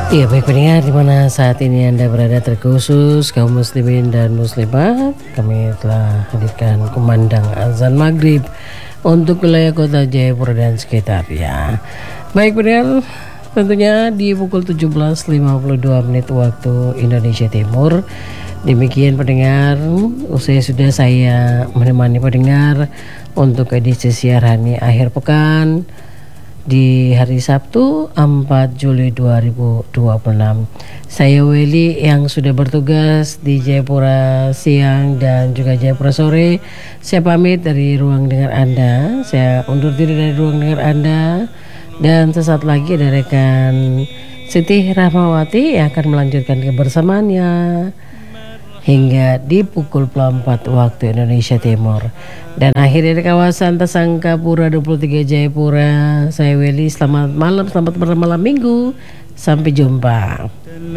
Iya, baik pendengar di mana saat ini Anda berada, terkhusus kaum muslimin dan muslimat, kami telah hadirkan kumandang azan maghrib untuk wilayah kota Jayapura dan sekitarnya. Baik pendengar, tentunya di pukul 17.52 waktu Indonesia Timur. Demikian pendengar, usai sudah saya menemani pendengar untuk edisi siaran akhir pekan di hari Sabtu 4 Juli 2026. Saya Weli yang sudah bertugas di Jayapura siang dan juga Jayapura sore. Saya pamit dari ruang dengar Anda. Saya undur diri dari ruang dengar Anda. Dan sesaat lagi ada rekan Siti Rahmawati yang akan melanjutkan kebersamaannya hingga di pukul 4 waktu Indonesia Timur. Dan akhirnya di kawasan Tasangkapura 23 Jayapura, saya Weli, selamat malam, selamat bermalam minggu, sampai jumpa.